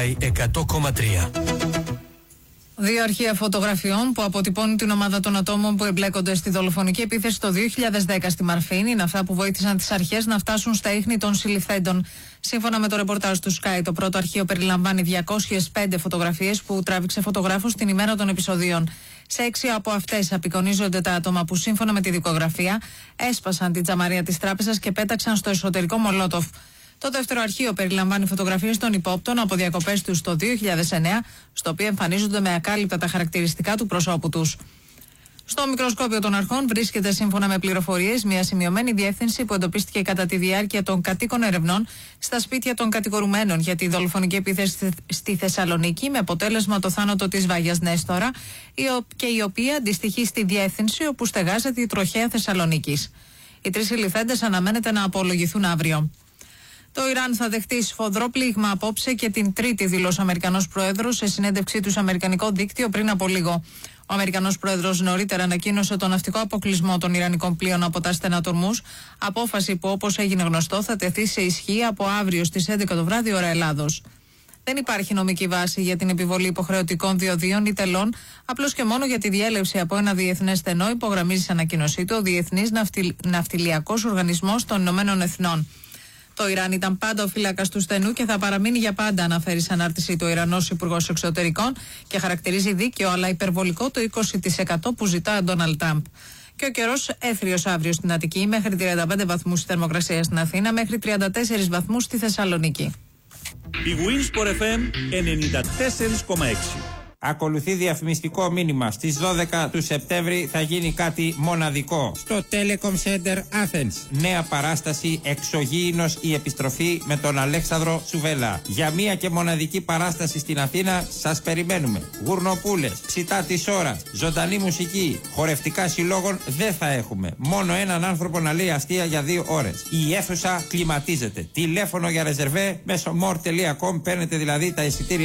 100,3. Δύο αρχεία φωτογραφιών που αποτυπώνουν την ομάδα των ατόμων που εμπλέκονται στη δολοφονική επίθεση το 2010 στη Μαρφίνη είναι αυτά που βοήθησαν τις αρχές να φτάσουν στα ίχνη των συλληφθέντων. Σύμφωνα με το ρεπορτάζ του Sky, το πρώτο αρχείο περιλαμβάνει 205 φωτογραφίες που τράβηξε φωτογράφος την ημέρα των επεισοδίων. Σε 6 από αυτές απεικονίζονται τα άτομα που, σύμφωνα με τη δικογραφία, έσπασαν την τζαμαρία της τράπεζας και πέταξαν στο εσωτερικό μολότοφ. Το δεύτερο αρχείο περιλαμβάνει φωτογραφίες των υπόπτων από διακοπές τους το 2009, στο οποίο εμφανίζονται με ακάλυπτα τα χαρακτηριστικά του προσώπου τους. Στο μικροσκόπιο των αρχών βρίσκεται, σύμφωνα με πληροφορίες, μια σημειωμένη διεύθυνση που εντοπίστηκε κατά τη διάρκεια των κατοίκων ερευνών στα σπίτια των κατηγορουμένων για τη δολοφονική επίθεση στη Θεσσαλονίκη, με αποτέλεσμα το θάνατο της Βάγιας Νέστορα, και η οποία αντιστοιχεί στη διεύθυνση όπου στεγάζεται η τροχέα Θεσσαλονίκης. Οι τρεις συλληφθέντες αναμένεται να απολογηθούν αύριο. Το Ιράν θα δεχτεί σφοδρό πλήγμα απόψε και την Τρίτη, δήλωσε ο Αμερικανός Πρόεδρος σε συνέντευξή του σε αμερικανικό δίκτυο πριν από λίγο. Ο Αμερικανός Πρόεδρος νωρίτερα ανακοίνωσε τον ναυτικό αποκλεισμό των Ιρανικών πλοίων από τα στενά του Ορμούζ, απόφαση που, όπως έγινε γνωστό, θα τεθεί σε ισχύ από αύριο στις 11 το βράδυ ώρα Ελλάδος. Δεν υπάρχει νομική βάση για την επιβολή υποχρεωτικών διοδίων ή τελών, απλώς και μόνο για τη διέλευση από ένα διεθνές στενό, υπογραμμίζει σε ανακοίνωσή του ο Διεθνής Ναυτιλιακός Οργανισμός των Ηνωμένων Εθνών. Το Ιράν ήταν πάντα ο φύλακας του στενού και θα παραμείνει για πάντα, αναφέρει σε ανάρτησή του ο Ιρανός Υπουργός Εξωτερικών και χαρακτηρίζει δίκαιο αλλά υπερβολικό το 20% που ζητά ο Ντόναλντ Τραμπ. Και ο καιρός έθριος αύριο στην Αττική, μέχρι 35 βαθμούς η θερμοκρασία στην Αθήνα, μέχρι 34 βαθμούς στη Θεσσαλονίκη. Η Winsport FM 94,6. Ακολουθεί διαφημιστικό μήνυμα. Στις 12 του Σεπτέμβρη θα γίνει κάτι μοναδικό στο Telecom Center Athens. Νέα παράσταση «Εξωγήινος η επιστροφή» με τον Αλέξανδρο Τσουβέλα. Για μία και μοναδική παράσταση στην Αθήνα σας περιμένουμε. Γουρνοπούλες, ψητά της ώρας, ζωντανή μουσική, χορευτικά συλλόγων δεν θα έχουμε. Μόνο έναν άνθρωπο να λέει αστεία για 2 ώρες. Η αίθουσα κλιματίζεται. Τηλέφωνο για ρεζερβέ μέσω more.com, παίρνετε δηλαδή τα εισιτήρια